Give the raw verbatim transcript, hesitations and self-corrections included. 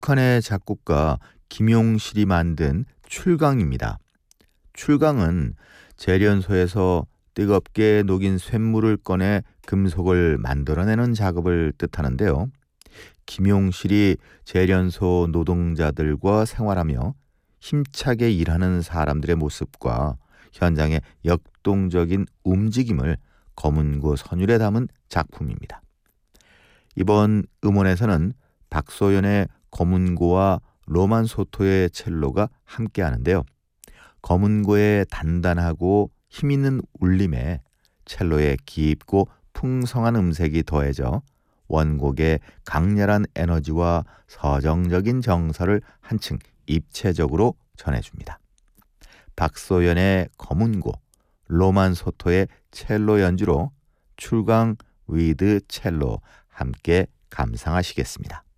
북한의 작곡가 김용실이 만든 출강입니다. 출강은 재련소에서 뜨겁게 녹인 쇳물을 꺼내 금속을 만들어내는 작업을 뜻하는데요. 김용실이 재련소 노동자들과 생활하며 힘차게 일하는 사람들의 모습과 현장의 역동적인 움직임을 검은고 선율에 담은 작품입니다. 이번 음원에서는 박소연의 검은고와 로만소토의 첼로가 함께하는데요. 검은고의 단단하고 힘있는 울림에 첼로의 깊고 풍성한 음색이 더해져 원곡의 강렬한 에너지와 서정적인 정서를 한층 입체적으로 전해줍니다. 박소연의 검은고, 로만소토의 첼로 연주로 출강 위드 첼로 함께 감상하시겠습니다.